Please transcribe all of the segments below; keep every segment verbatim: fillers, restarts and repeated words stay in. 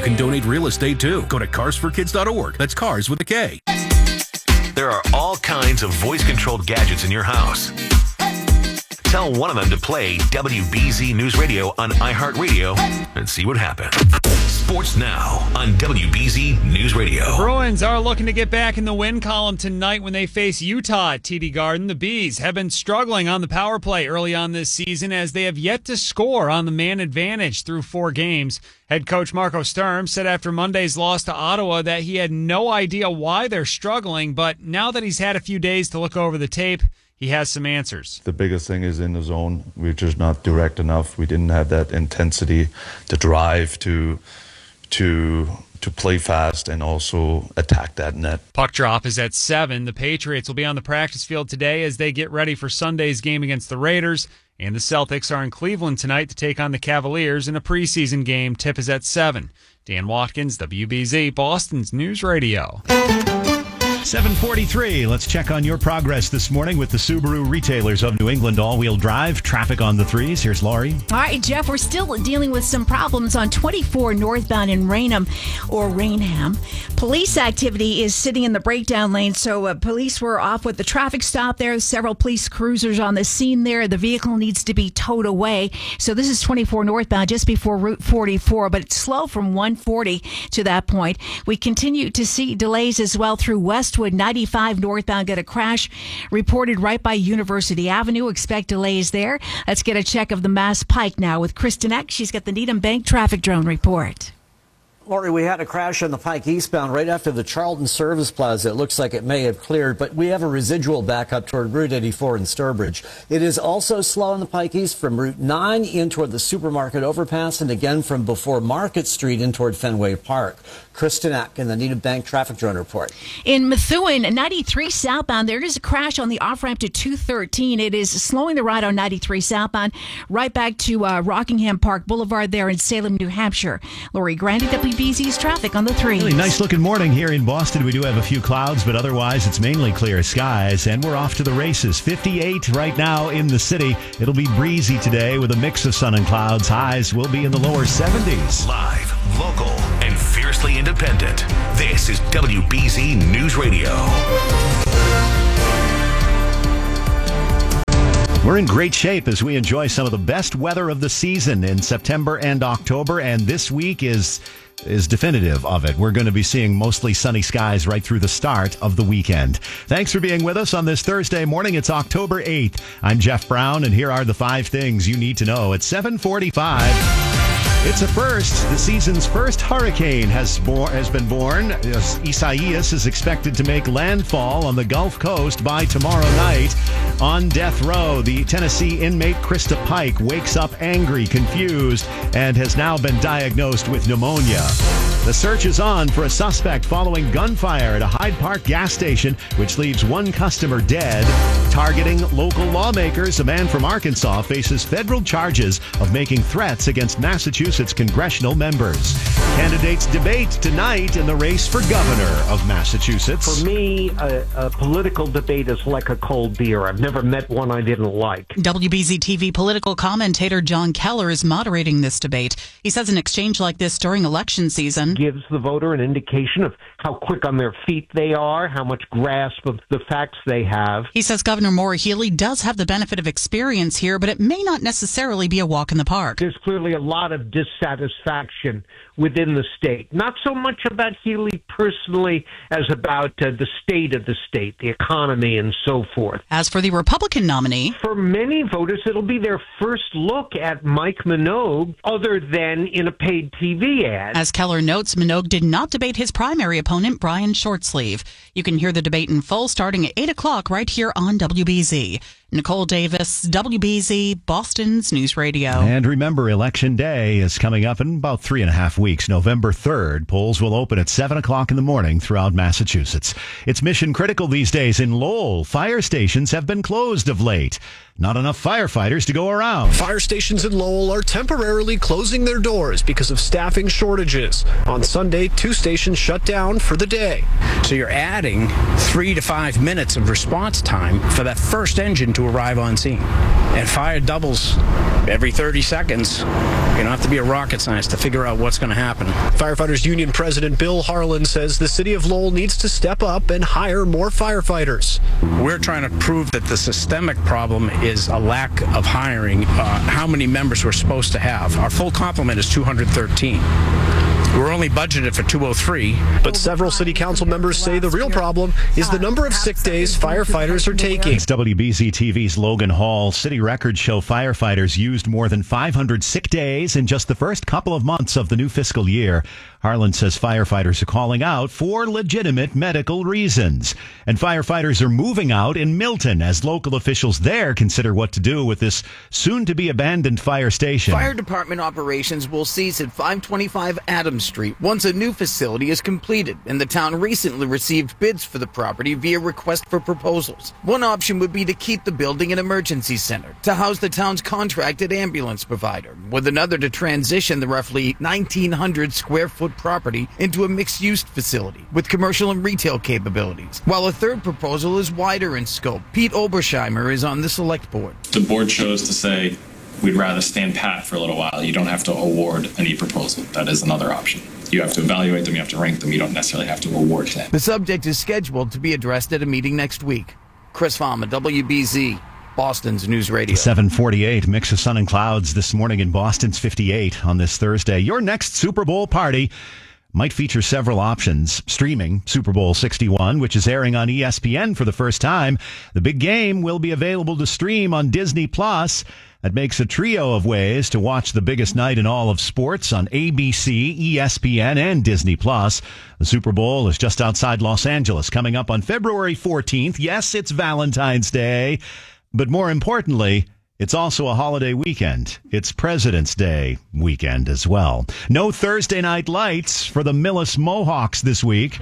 can donate real estate too. Go to cars for kids dot org. That's cars with a K. There are all kinds of voice-controlled gadgets in your house. Tell one of them to play W B Z News Radio on iHeartRadio and see what happens. Sports now on W B Z News Radio. Bruins are looking to get back in the win column tonight when they face Utah at T D Garden. The Bees have been struggling on the power play early on this season as they have yet to score on the man advantage through four games. Head coach Marco Sturm said after Monday's loss to Ottawa that he had no idea why they're struggling, but now that he's had a few days to look over the tape, he has some answers. The biggest thing is in the zone. We're just not direct enough. We didn't have that intensity, the drive to to to play fast and also attack that net. Puck drop is at seven. The Patriots will be on the practice field today as they get ready for Sunday's game against the Raiders. And the Celtics are in Cleveland tonight to take on the Cavaliers in a preseason game. Tip is at seven. Dan Watkins, W B Z, Boston's News Radio. seven forty-three. Let's check on your progress this morning with the Subaru retailers of New England all-wheel drive. Traffic on the threes. Here's Laurie. All right, Jeff, we're still dealing with some problems on twenty-four northbound in Raynham or Raynham. Police activity is sitting in the breakdown lane, so uh, police were off with the traffic stop there. Several police cruisers on the scene there. The vehicle needs to be towed away. So this is twenty-four northbound just before Route forty-four, but it's slow from one forty to that point. We continue to see delays as well through Westwood. ninety-five northbound got a crash reported right by University Avenue. Expect delays there. Let's get a check of the Mass Pike now with Kristen Eck. She's got the Needham Bank traffic drone report. Lori, we had a crash on the Pike eastbound right after the Charlton Service Plaza. It looks like it may have cleared, but we have a residual backup toward Route eighty-four in Sturbridge. It is also slow on the Pike East from Route nine in toward the supermarket overpass and again from before Market Street in toward Fenway Park. Kristen Eck in the Needham Bank traffic drone report. In Methuen, ninety-three southbound, there is a crash on the off-ramp to two thirteen. It is slowing the ride on ninety-three southbound right back to uh, Rockingham Park Boulevard there in Salem, New Hampshire. Lori Grandi, W B Z's traffic on the threes. Really nice looking morning here in Boston. We do have a few clouds, but otherwise it's mainly clear skies, and we're off to the races. fifty-eight right now in the city. It'll be breezy today with a mix of sun and clouds. Highs will be in the lower seventies. Live, local, and fiercely independent. This is W B Z News Radio. We're in great shape as we enjoy some of the best weather of the season in September and October, and this week is is definitive of it. We're going to be seeing mostly sunny skies right through the start of the weekend. Thanks for being with us on this Thursday morning. It's October eighth. I'm Jeff Brown, and here are the five things you need to know at seven forty-five. It's a first. The season's first hurricane has, bor- has been born. Isaias is expected to make landfall on the Gulf Coast by tomorrow night. On death row, the Tennessee inmate Krista Pike wakes up angry, confused, and has now been diagnosed with pneumonia. The search is on for a suspect following gunfire at a Hyde Park gas station, which leaves one customer dead. Targeting local lawmakers, a man from Arkansas faces federal charges of making threats against Massachusetts congressional members. Candidates debate tonight in the race for governor of Massachusetts. For me, a, a political debate is like a cold beer. I've never met one I didn't like. W B Z T V political commentator John Keller is moderating this debate. He says an exchange like this during election season gives the voter an indication of how quick on their feet they are, how much grasp of the facts they have. He says Governor Maura Healey does have the benefit of experience here, but it may not necessarily be a walk in the park. There's clearly a lot of dissatisfaction within the state. Not so much about Healey personally as about uh, the state of the state, the economy, and so forth. As for the Republican nominee, for many voters, it'll be their first look at Mike Minogue other than in a paid T V ad. As Keller notes, Minogue did not debate his primary opponent, Brian Shortsleeve. You can hear the debate in full starting at eight o'clock right here on W B Z. Nicole Davis, W B Z, Boston's News Radio. And remember, Election Day is coming up in about three and a half weeks. November third. Polls will open at seven o'clock in the morning throughout Massachusetts. It's mission critical these days in Lowell. Fire stations have been closed of late. Not enough firefighters to go around. Fire stations in Lowell are temporarily closing their doors because of staffing shortages. On Sunday, two stations shut down for the day. So you're adding three to five minutes of response time for that first engine to arrive on scene. And fire doubles every thirty seconds. You don't have to be a rocket scientist to figure out what's going to happen. Firefighters Union President Bill Harlan says the city of Lowell needs to step up and hire more firefighters. We're trying to prove that the systemic problem is a lack of hiring. Uh, how many members we're supposed to have. Our full complement is two hundred thirteen. We're only budgeted for two oh three. But several city council members say the real problem is the number of sick days firefighters are taking. It's W B Z T V's Logan Hall. City records show firefighters used more than five hundred sick days in just the first couple of months of the new fiscal year. Harlan says firefighters are calling out for legitimate medical reasons. And firefighters are moving out in Milton as local officials there consider what to do with this soon-to-be abandoned fire station. Fire department operations will cease at five twenty-five Adams Street once a new facility is completed, and the town recently received bids for the property via request for proposals. One option would be to keep the building an emergency center to house the town's contracted ambulance provider, with another to transition the roughly nineteen hundred square foot property into a mixed-use facility with commercial and retail capabilities, while a third proposal is wider in scope. Pete Obersheimer is on the select board. The board chose to say we'd rather stand pat for a little while. You don't have to award any proposal. That is another option. You have to evaluate them, you have to rank them, you don't necessarily have to award them. The subject is scheduled to be addressed at a meeting next week. Chris Fama, W B Z, Boston's News Radio. seven forty-eight, mix of sun and clouds this morning in Boston's fifty-eight on this Thursday. Your next Super Bowl party might feature several options. Streaming Super Bowl sixty-one, which is airing on E S P N for the first time. The big game will be available to stream on Disney Plus. That makes a trio of ways to watch the biggest night in all of sports on A B C, E S P N, and Disney Plus. The Super Bowl is just outside Los Angeles, coming up on February fourteenth. Yes, it's Valentine's Day, but more importantly, it's also a holiday weekend. It's President's Day weekend as well. No Thursday night lights for the Millis Mohawks this week.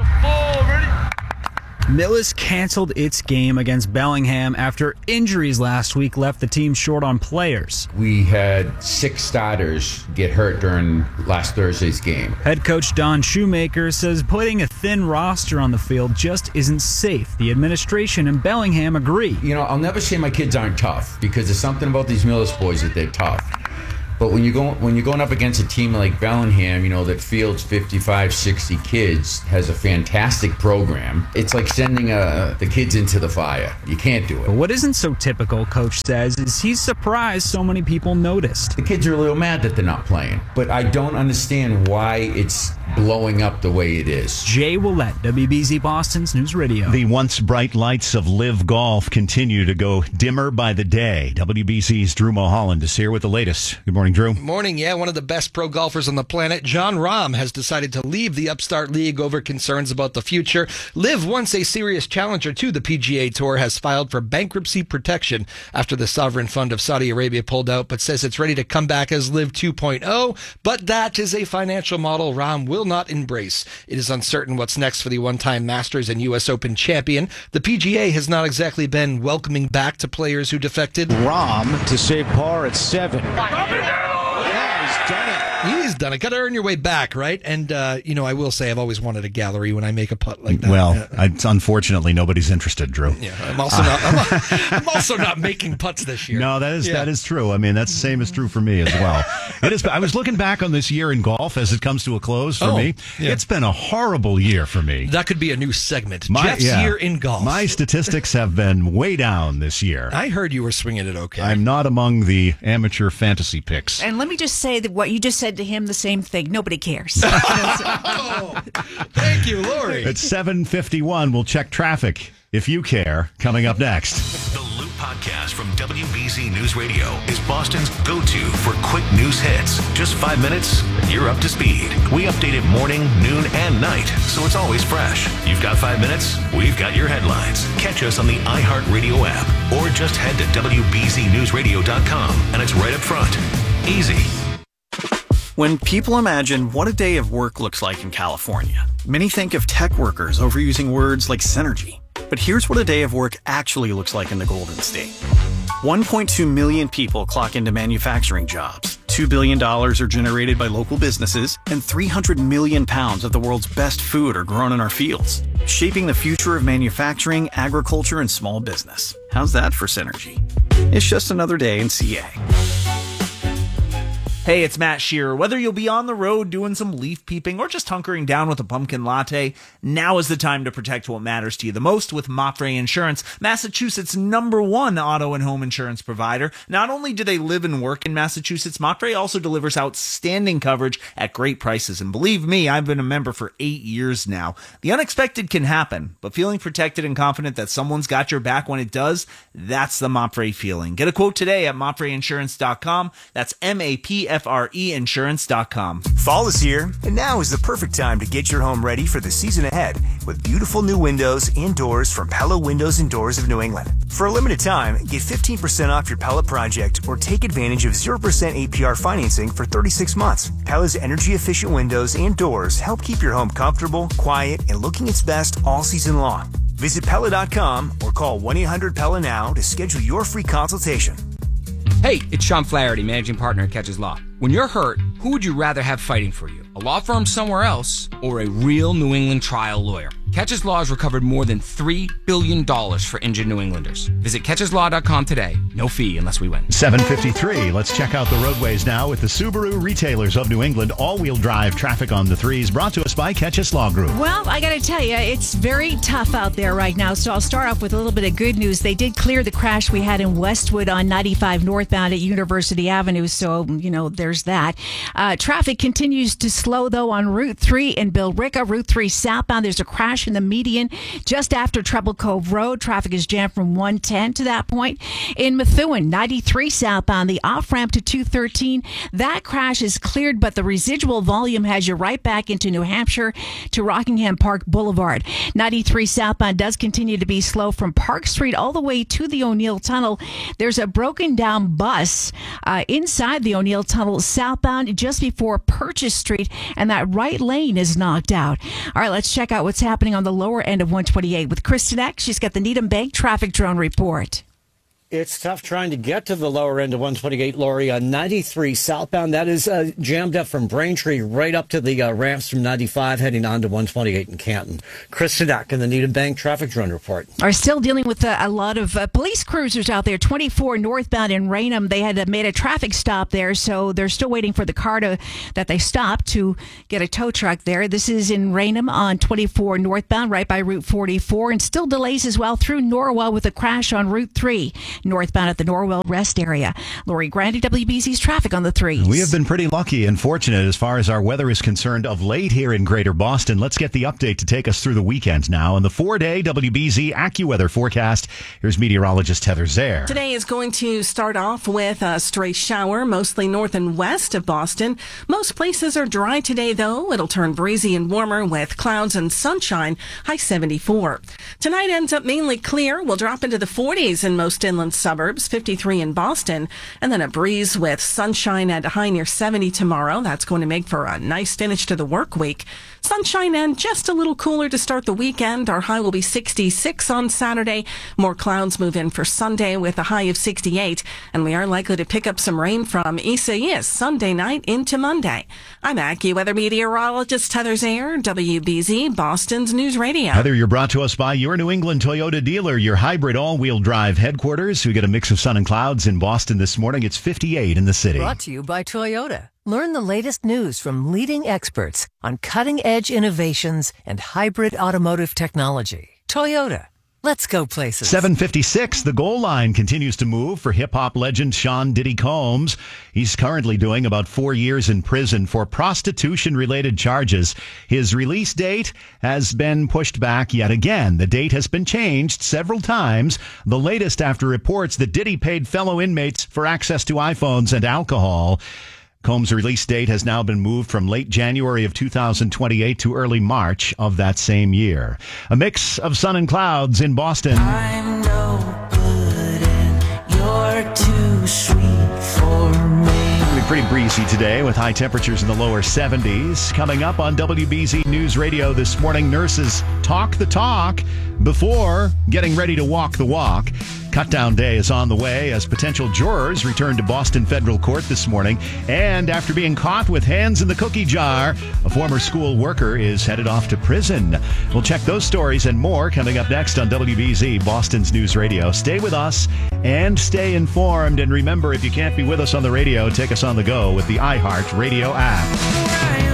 Millis canceled its game against Bellingham after injuries last week left the team short on players. We had six starters get hurt during last Thursday's game. Head coach Don Shoemaker says putting a thin roster on the field just isn't safe. The administration and Bellingham agree. You know, I'll never say my kids aren't tough, because there's something about these Millis boys that they're tough. But when you go when you're going up against a team like Bellingham, you know, that fields fifty-five, sixty kids, has a fantastic program, it's like sending uh, the kids into the fire. You can't do it. But what isn't so typical, Coach says, is he's surprised so many people noticed. The kids are a little mad that they're not playing, but I don't understand why it's blowing up the way it is. Jay Willett, W B Z Boston's News Radio. The once bright lights of Live Golf continue to go dimmer by the day. W B Z's Drew Mulholland is here with the latest. Good morning, Drew. Morning. Yeah, one of the best pro golfers on the planet, Jon Rahm, has decided to leave the Upstart League over concerns about the future. Liv, once a serious challenger to the P G A Tour, has filed for bankruptcy protection after the sovereign fund of Saudi Arabia pulled out, but says it's ready to come back as Liv two point oh. But that is a financial model Rahm will not embrace. It is uncertain what's next for the one-time Masters and U S Open champion. The P G A has not exactly been welcoming back to players who defected. Rahm to save par at seven. Done it. He's done it. Got to earn your way back, right? And, uh, you know, I will say I've always wanted a gallery when I make a putt like that. Well, yeah. I, unfortunately, nobody's interested, Drew. Yeah, I'm also not. I'm, I'm also not making putts this year. No, that is yeah. that is true. I mean, that's the same is true for me as well. It is. I was looking back on this year in golf as it comes to a close for oh, me. Yeah. It's been a horrible year for me. That could be a new segment. My, Jeff's yeah, year in golf. My statistics have been way down this year. I heard you were swinging it okay. I'm not among the amateur fantasy picks. And let me just say that what you just said to him, the same thing. Nobody cares. Oh, thank you, Lori. At seven fifty-one, we'll check traffic if you care. Coming up next. The Loop Podcast from W B Z News Radio is Boston's go-to for quick news hits. Just five minutes, and you're up to speed. We update it morning, noon, and night, so it's always fresh. You've got five minutes, we've got your headlines. Catch us on the iHeartRadio app, or just head to W B Z news radio dot com, and it's right up front. Easy. When people imagine what a day of work looks like in California, many think of tech workers overusing words like synergy. But here's what a day of work actually looks like in the Golden State. one point two million people clock into manufacturing jobs, two billion dollars are generated by local businesses, and three hundred million pounds of the world's best food are grown in our fields, shaping the future of manufacturing, agriculture, and small business. How's that for synergy? It's just another day in C A. Hey, it's Matt Shearer. Whether you'll be on the road doing some leaf peeping or just hunkering down with a pumpkin latte, now is the time to protect what matters to you the most with Mopre Insurance, Massachusetts' number one auto and home insurance provider. Not only do they live and work in Massachusetts, Mopre also delivers outstanding coverage at great prices. And believe me, I've been a member for eight years now. The unexpected can happen, but feeling protected and confident that someone's got your back when it does, that's the Mopre feeling. Get a quote today at mopre insurance dot com. That's M A P F R E insurance dot com. Fall is here, and now is the perfect time to get your home ready for the season ahead with beautiful new windows and doors from Pella Windows and Doors of New England. For a limited time, get fifteen percent off your Pella project or take advantage of zero percent A P R financing for thirty-six months. Pella's energy-efficient windows and doors help keep your home comfortable, quiet, and looking its best all season long. Visit Pella dot com or call one eight hundred Pella now to schedule your free consultation. Hey, it's Sean Flaherty, managing partner at Catches Law. When you're hurt, who would you rather have fighting for you? A law firm somewhere else or a real New England trial lawyer? Catches Law has recovered more than three billion dollars for injured New Englanders. Visit catches law dot com today. No fee unless we win. seven fifty-three. Let's check out the roadways now with the Subaru Retailers of New England. All-wheel drive traffic on the threes brought to us by Catches Law Group. Well, I got to tell you, it's very tough out there right now. So I'll start off with a little bit of good news. They did clear the crash we had in Westwood on ninety-five northbound at University Avenue. So, you know, there's that. Uh, traffic continues to slow, though, on Route three in Billerica. Route three southbound, there's a crash in the median just after Treble Cove Road. Traffic is jammed from one ten to that point. In Methuen, ninety-three southbound, the off-ramp to two thirteen, that crash is cleared, but the residual volume has you right back into New Hampshire to Rockingham Park Boulevard. ninety-three southbound does continue to be slow from Park Street all the way to the O'Neill Tunnel. There's a broken down bus uh, inside the O'Neill Tunnel southbound just before Purchase Street, and that right lane is knocked out. All right, let's check out what's happening on the lower end of one twenty-eight with Kristen Eck. She's got the Needham Bank traffic drone report. It's tough trying to get to the lower end of one twenty-eight, Lori, on ninety-three southbound. That is uh, jammed up from Braintree right up to the uh, ramps from ninety-five heading on to one twenty-eight in Canton. Chris Sadak in the Needham Bank traffic drone report. Are still dealing with uh, a lot of uh, police cruisers out there. twenty-four northbound in Raynham. They had uh, made a traffic stop there, so they're still waiting for the car to, that they stopped to get a tow truck there. This is in Raynham on twenty-four northbound right by Route forty-four, and still delays as well through Norwell with a crash on Route three. Northbound at the Norwell Rest area. Lori Grandy, W B C's traffic on the threes. We have been pretty lucky and fortunate as far as our weather is concerned of late here in Greater Boston. Let's get the update to take us through the weekend now. And the four-day W B Z AccuWeather forecast. Here's meteorologist Heather Zare. Today is going to start off with a stray shower, mostly north and west of Boston. Most places are dry today, though. It'll turn breezy and warmer with clouds and sunshine, high seventy-four. Tonight ends up mainly clear. We'll drop into the forties in most inland suburbs. fifty-three in Boston, and then a breeze with sunshine at a high near seventy tomorrow. That's going to make for a nice finish to the work week. Sunshine and just a little cooler to start the weekend. Our high will be sixty-six on Saturday. More clouds move in for Sunday with a high of sixty-eight, and we are likely to pick up some rain from Isaias Sunday night into Monday. I'm AccuWeather meteorologist Heather Zare, W B Z, Boston's News Radio. Heather, you're brought to us by your New England Toyota dealer, your hybrid all-wheel drive headquarters. We get a mix of sun and clouds in Boston this morning. It's fifty-eight in the city. Brought to you by Toyota. Learn the latest news from leading experts on cutting-edge innovations and hybrid automotive technology. Toyota. Let's go places. seven fifty-six, the goal line continues to move for hip-hop legend Sean Diddy Combs. He's currently doing about four years in prison for prostitution-related charges. His release date has been pushed back yet again. The date has been changed several times, the latest after reports that Diddy paid fellow inmates for access to iPhones and alcohol. Combs' release date has now been moved from late January of two thousand twenty-eight to early March of that same year. A mix of sun and clouds in Boston. I'm no good and you're too sweet for me. It'll be pretty breezy today with high temperatures in the lower seventies. Coming up on W B Z News Radio this morning, nurses talk the talk before getting ready to walk the walk. Cutdown day is on the way as potential jurors return to Boston Federal Court this morning. And after being caught with hands in the cookie jar, a former school worker is headed off to prison. We'll check those stories and more coming up next on W B Z, Boston's News Radio. Stay with us and stay informed. And remember, if you can't be with us on the radio, take us on the go with the iHeart Radio app.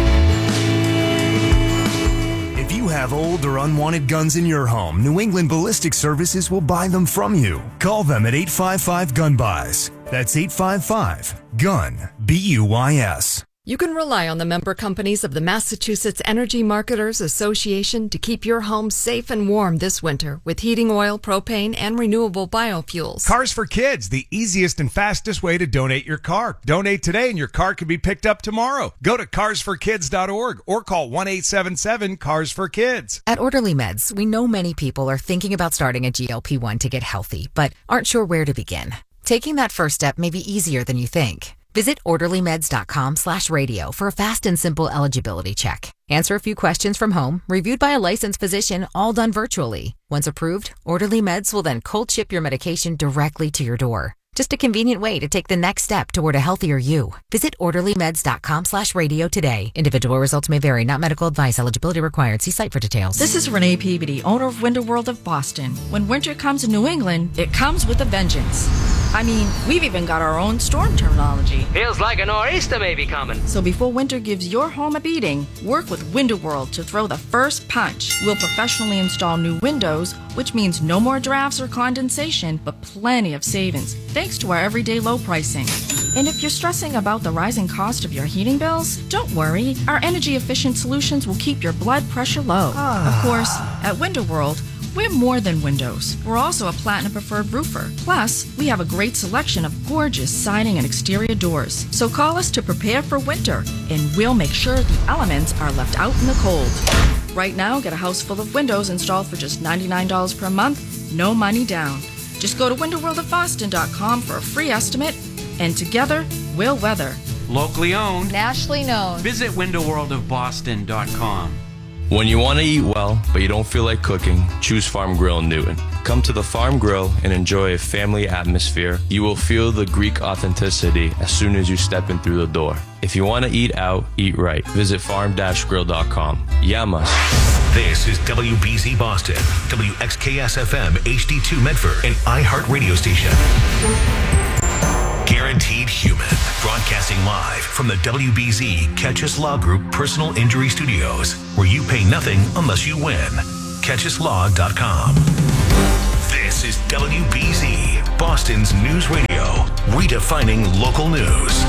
If you have old or unwanted guns in your home, New England Ballistic Services will buy them from you. Call them at eight five five gun buys. That's eight five five gun B U Y S. You can rely on the member companies of the Massachusetts Energy Marketers Association to keep your home safe and warm this winter with heating oil, propane, and renewable biofuels. Cars for Kids, the easiest and fastest way to donate your car. Donate today and your car could be picked up tomorrow. Go to cars for kids dot org or call one eight seven seven cars for kids. At Orderly Meds, we know many people are thinking about starting a G L P one to get healthy, but aren't sure where to begin. Taking that first step may be easier than you think. Visit orderly meds dot com slash radio for a fast and simple eligibility check. Answer a few questions from home, reviewed by a licensed physician, all done virtually. Once approved, Orderly Meds will then cold ship your medication directly to your door. Just a convenient way to take the next step toward a healthier you. Visit orderly meds dot com slash radio today. Individual results may vary, not medical advice. Eligibility required. See site for details. This is Renee Peabody, owner of Winter World of Boston. When winter comes to New England, it comes with a vengeance. I mean, we've even got our own storm terminology. Feels like a nor'easter may be coming. So before winter gives your home a beating, work with Winter World to throw the first punch. We'll professionally install new windows, which means no more drafts or condensation, but plenty of savings, thanks to our everyday low pricing. And if you're stressing about the rising cost of your heating bills, don't worry. Our energy-efficient solutions will keep your blood pressure low. Ah. Of course, at Winter World, we're more than windows. We're also a Platinum Preferred roofer. Plus, we have a great selection of gorgeous siding and exterior doors. So call us to prepare for winter, and we'll make sure the elements are left out in the cold. Right now, get a house full of windows installed for just ninety-nine dollars per month, no money down. Just go to winter world of boston dot com for a free estimate, and together, we'll weather. Locally owned. Nationally known. Visit winter world of boston dot com. When you want to eat well, but you don't feel like cooking, choose Farm Grill in Newton. Come to the Farm Grill and enjoy a family atmosphere. You will feel the Greek authenticity as soon as you step in through the door. If you want to eat out, eat right. Visit farm dash grill dot com. Yamas. This is W B Z Boston, W X K S F M, H D two Medford, and iHeart Radio Station. Guaranteed Human, broadcasting live from the W B Z Catch Us Law Group Personal Injury Studios, where you pay nothing unless you win. catch us law dot com. This is W B Z, Boston's news radio, redefining local news.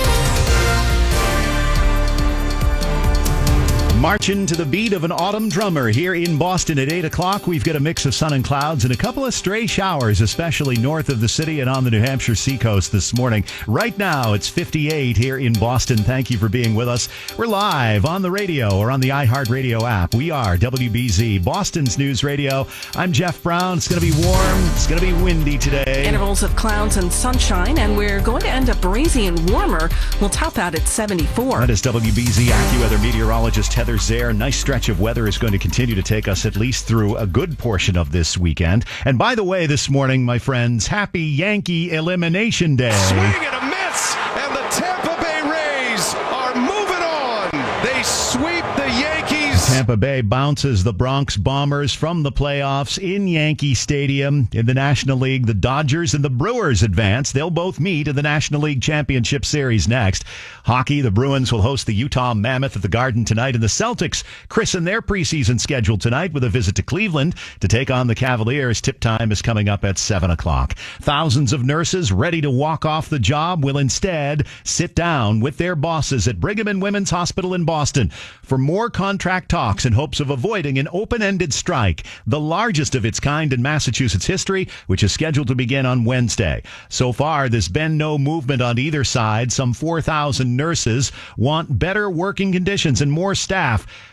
Marching to the beat of an autumn drummer here in Boston at eight o'clock. We've got a mix of sun and clouds and a couple of stray showers, especially north of the city and on the New Hampshire seacoast this morning. Right now, it's fifty-eight here in Boston. Thank you for being with us. We're live on the radio or on the iHeartRadio app. We are W B Z, Boston's News Radio. I'm Jeff Brown. It's going to be warm. It's going to be windy today. Intervals of clouds and sunshine, and we're going to end up breezy and warmer. We'll top out at seventy-four. That is W B Z AccuWeather meteorologist Heather Zare. Nice stretch of weather is going to continue to take us at least through a good portion of this weekend. And by the way, this morning, my friends, happy Yankee Elimination Day. Swing and a miss, and the Tampa Bay Rays are moving on. They sweep the Yankees. Tampa Bay bounces the Bronx Bombers from the playoffs in Yankee Stadium. In the National League, the Dodgers and the Brewers advance. They'll both meet in the National League Championship Series next. Hockey, the Bruins will host the Utah Mammoth at the Garden tonight, and the Celtics christen their preseason schedule tonight with a visit to Cleveland to take on the Cavaliers. Tip time is coming up at seven o'clock. Thousands of nurses ready to walk off the job will instead sit down with their bosses at Brigham and Women's Hospital in Boston for more contract talks in hopes of avoiding an open-ended strike, the largest of its kind in Massachusetts history, which is scheduled to begin on Wednesday. So far, there's been no movement on either side. Some four thousand nurses want better working conditions and more staff.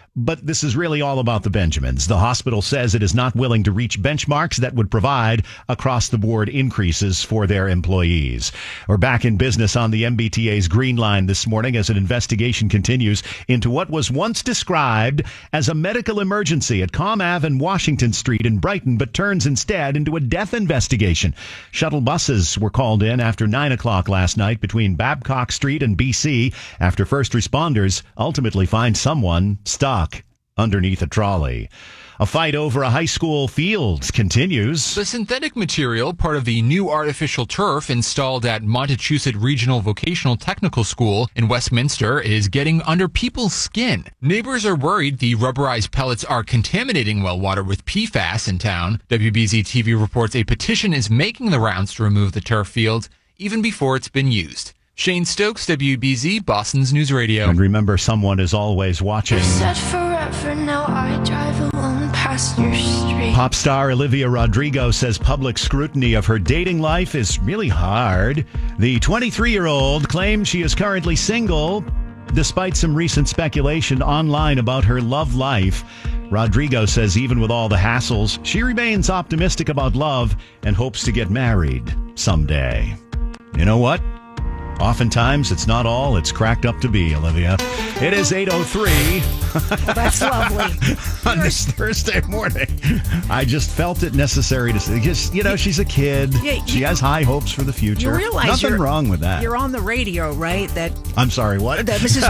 But this is really all about the Benjamins. The hospital says it is not willing to reach benchmarks that would provide across-the-board increases for their employees. We're back in business on the M B T A's Green Line this morning as an investigation continues into what was once described as a medical emergency at Comm Ave and Washington Street in Brighton, but turns instead into a death investigation. Shuttle buses were called in after nine o'clock last night between Babcock Street and B C after first responders ultimately find someone stuck underneath a trolley. A fight over a high school field continues. The synthetic material, part of the new artificial turf installed at Montechusett Regional Vocational Technical School in Westminster, is getting under people's skin. Neighbors are worried the rubberized pellets are contaminating well water with P FAS in town. W B Z T V reports a petition is making the rounds to remove the turf field even before it's been used. Shane Stokes, W B Z, Boston's News Radio. And remember, someone is always watching. Forever, now I drive alone past your street. Pop star Olivia Rodrigo says public scrutiny of her dating life is really hard. The twenty-three-year-old claims she is currently single, despite some recent speculation online about her love life. Rodrigo says even with all the hassles, she remains optimistic about love and hopes to get married someday. You know what? Oftentimes, it's not all it's cracked up to be, Olivia. It is eight oh three. That's lovely. On this Thursday morning. I just felt it necessary to say, just, you know, she's a kid. Yeah, she you, has high hopes for the future. You realize Nothing you're, wrong with that. You're on the radio, right? That I'm sorry, what? That Missus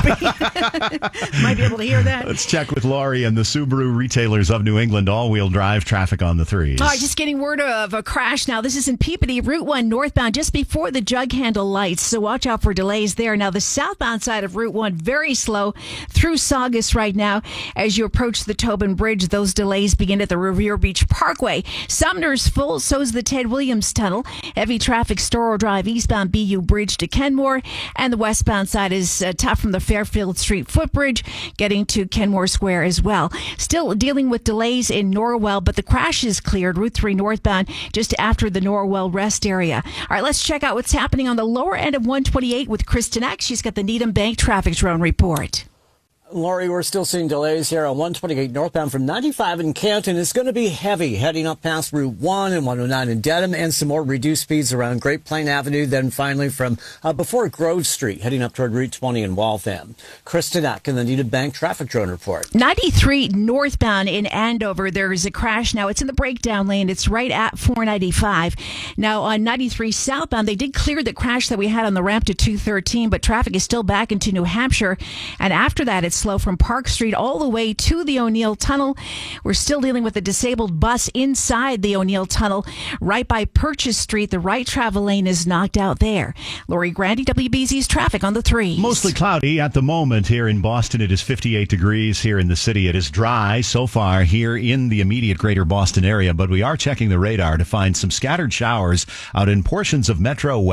B might be able to hear that. Let's check with Laurie and the Subaru retailers of New England. All-wheel drive traffic on the threes. All right, just getting word of a crash now. This is in Peabody, Route one northbound, just before the jug handle lights. So watch out for delays there. Now, the southbound side of Route one, very slow through Saugus right now. As you approach the Tobin Bridge, those delays begin at the Revere Beach Parkway. Sumner's full, so is the Ted Williams Tunnel. Heavy traffic, Storrow Drive, eastbound B U Bridge to Kenmore. And the westbound side is uh, tough from the Fairfield Street footbridge, getting to Kenmore Square as well. Still dealing with delays in Norwell, but the crash is cleared. Route three northbound, just after the Norwell rest area. All right, let's check out what's happening on the lower end of one twenty-eight with Kristen Eck. She's got the Needham Bank traffic drone report. Laurie, we're still seeing delays here on one twenty-eight northbound from ninety-five in Canton. It's going to be heavy heading up past Route one and one oh nine in Dedham, and some more reduced speeds around Great Plain Avenue. Then finally from uh, before Grove Street, heading up toward Route twenty in Waltham. Kristen Eck in the Needham Bank traffic drone report. ninety-three northbound in Andover, there is a crash now. It's in the breakdown lane. It's right at four ninety-five. Now on ninety-three southbound, they did clear the crash that we had on the ramp to two thirteen, but traffic is still back into New Hampshire. And after that, it's slow from Park Street all the way to the O'Neill Tunnel. We're still dealing with a disabled bus inside the O'Neill Tunnel right by Purchase Street. The right travel lane is knocked out there. Lori Grandy, W B Z's traffic on the threes. Mostly cloudy at the moment here in Boston. It is fifty-eight degrees here in the city. It is dry so far here in the immediate greater Boston area, but we are checking the radar to find some scattered showers out in portions of Metro West.